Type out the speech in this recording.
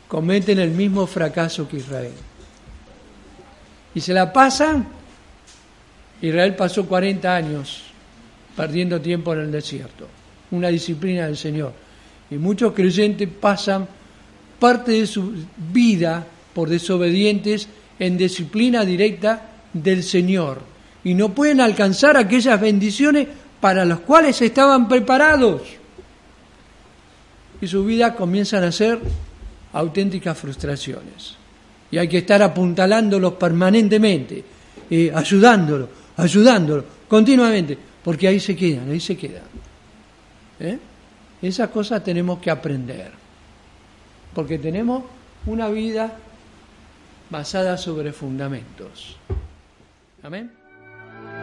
cometen el mismo fracaso que Israel. Y se la pasan. Israel pasó 40 años perdiendo tiempo en el desierto, una disciplina del Señor. Y muchos creyentes pasan parte de su vida por desobedientes en disciplina directa del Señor. Y no pueden alcanzar aquellas bendiciones para las cuales estaban preparados. Y su vida comienzan a ser auténticas frustraciones. Y hay que estar apuntálándolos permanentemente, ayudándolos continuamente, porque ahí se quedan. Esas cosas tenemos que aprender, porque tenemos una vida basada sobre fundamentos. Amén.